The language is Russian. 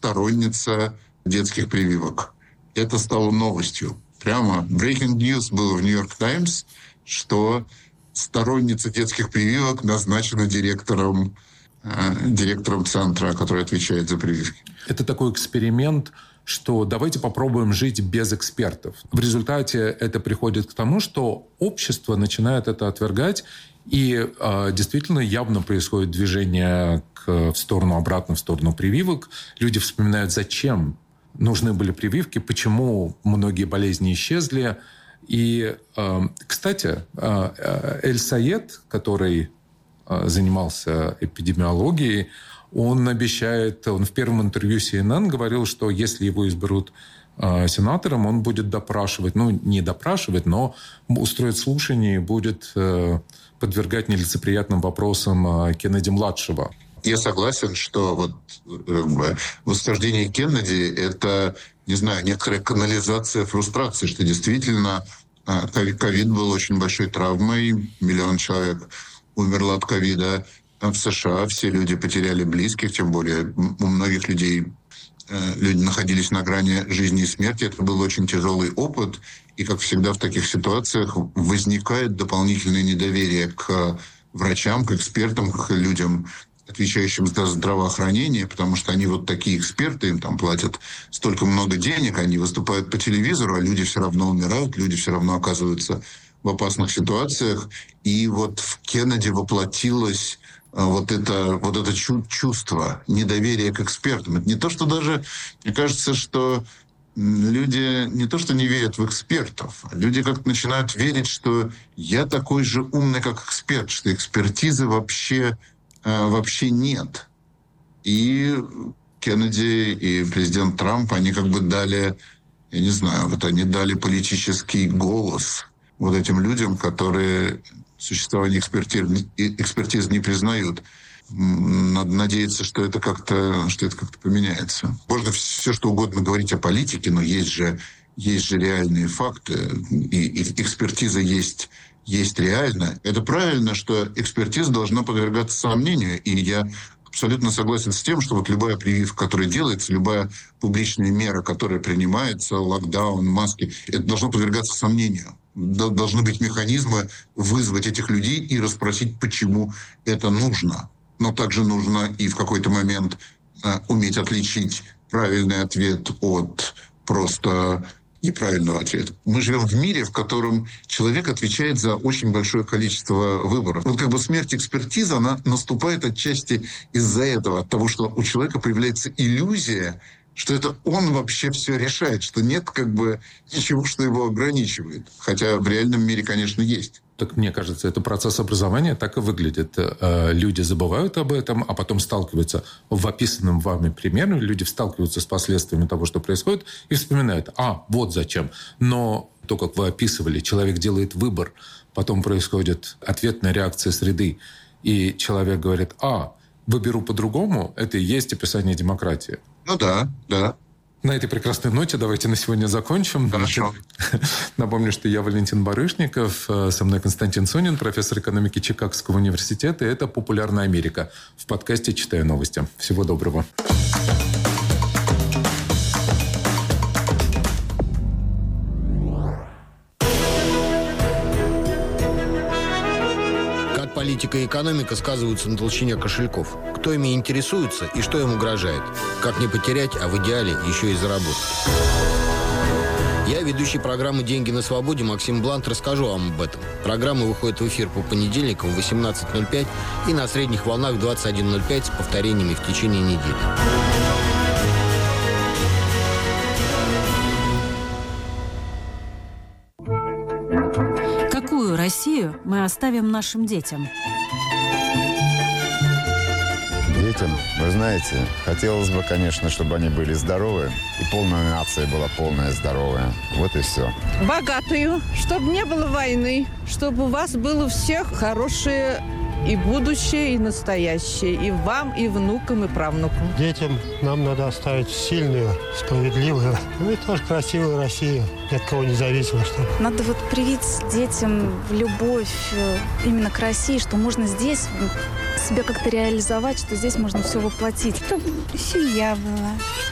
сторонница детских прививок. Это стало новостью. Прямо breaking news было в «Нью-Йорк Таймс», что сторонница детских прививок назначена директором центра, который отвечает за прививки. Это такой эксперимент, что давайте попробуем жить без экспертов. В результате это приходит к тому, что общество начинает это отвергать, и действительно явно происходит движение в сторону обратно, в сторону прививок. Люди вспоминают, зачем нужны были прививки, почему многие болезни исчезли. И, кстати, Эль-Саед, который занимался эпидемиологией, он в первом интервью CNN говорил, что если его изберут сенатором, он будет допрашивать, не допрашивать, но устроить слушание и будет подвергать нелицеприятным вопросам Кеннеди-младшего. Я согласен, что восхождение Кеннеди – это, не знаю, некоторая канализация фрустрации, что действительно ковид был очень большой травмой, 1 миллион человек умерло от ковида. В США все люди потеряли близких, тем более у многих людей люди находились на грани жизни и смерти. Это был очень тяжелый опыт. И, как всегда в таких ситуациях, возникает дополнительное недоверие к врачам, к экспертам, к людям, отвечающим за здравоохранение, потому что они вот такие эксперты, им там платят столько много денег, они выступают по телевизору, а люди все равно умирают, люди все равно оказываются в опасных ситуациях. И вот в Кеннеди воплотилось вот это чувство недоверия к экспертам. Это не то, что даже, мне кажется, что люди не то, что не верят в экспертов, а люди как-то начинают верить, что я такой же умный, как эксперт, что экспертизы вообще нет. И Кеннеди и президент Трамп, они как бы дали, я не знаю, они дали политический голос вот этим людям, которые существование экспертиз не признают. Надо надеяться, что это как-то поменяется. Можно все, что угодно говорить о политике, но есть же реальные факты, и экспертиза есть реально. Это правильно, что экспертиза должна подвергаться сомнению, и я абсолютно согласен с тем, что вот любая прививка, которая делается, любая публичная мера, которая принимается, локдаун, маски, это должно подвергаться сомнению. Должны быть механизмы вызвать этих людей и расспросить, почему это нужно. Но также нужно и в какой-то момент уметь отличить правильный ответ от просто неправильного ответа. Мы живем в мире, в котором человек отвечает за очень большое количество выборов. Вот как бы смерть экспертизы, она наступает отчасти из-за этого, от того, что у человека появляется иллюзия, что это он вообще все решает, что нет как бы ничего, что его ограничивает. Хотя в реальном мире, конечно, есть. Так мне кажется, это процесс образования так и выглядит. Люди забывают об этом, а потом сталкиваются в описанном вами примере. Люди сталкиваются с последствиями того, что происходит, и вспоминают, вот зачем. Но то, как вы описывали, человек делает выбор, потом происходит ответная реакция среды, и человек говорит, выберу по-другому, это и есть описание демократии. Ну да. На этой прекрасной ноте давайте на сегодня закончим. Хорошо. Напомню, что я Валентин Барышников, со мной Константин Сонин, профессор экономики Чикагского университета. И это «Популярная Америка» в подкасте «Читаю новости». Всего доброго. Политика и экономика сказываются на толщине кошельков. Кто ими интересуется и что им угрожает? Как не потерять, а в идеале еще и заработать? Я, ведущий программы «Деньги на свободе» Максим Блант, расскажу вам об этом. Программа выходит в эфир по понедельникам в 18:05 и на средних волнах в 21:05 с повторениями в течение недели. Какую Россию мы оставим нашим детям? Детям, вы знаете, хотелось бы, конечно, чтобы они были здоровы, и полная нация была полная здоровая. Вот и все. Богатую, чтобы не было войны, чтобы у вас было у всех хорошее и будущее, и настоящее, и вам, и внукам, и правнукам. Детям нам надо оставить сильную, справедливую, и тоже красивую Россию, ни от кого не зависимо. Чтобы... Надо привить детям любовь именно к России, что можно здесь себя как-то реализовать, что здесь можно все воплотить. Чтобы семья была,